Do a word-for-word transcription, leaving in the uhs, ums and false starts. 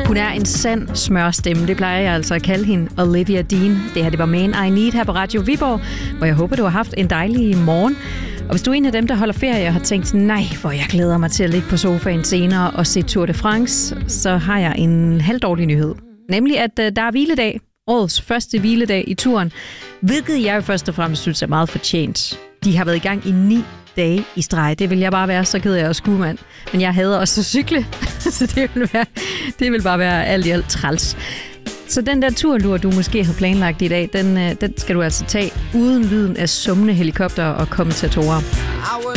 Hun er en sand smørstemme, det plejer jeg altså at kalde hende, Olivia Dean. Det her, det var Man I Need her på Radio Viborg, hvor jeg håber, du har haft en dejlig morgen. Og hvis du er en af dem, der holder ferie og har tænkt, nej, hvor jeg glæder mig til at ligge på sofaen senere og se Tour de France, så har jeg en halvdårlig nyhed. Nemlig, at uh, der er hviledag, årets første hviledag i turen, hvilket jeg først og fremmest synes er meget fortjent. De har været i gang i ni dage i streg. Det vil jeg bare være så ked af at skue, mand. Men jeg hader også at cykle, så det vil, være, det vil bare være alt i alt træls. Så den der turlur, du måske har planlagt i dag, den, den skal du altså tage uden lyden af summende helikopter og kommentatorer.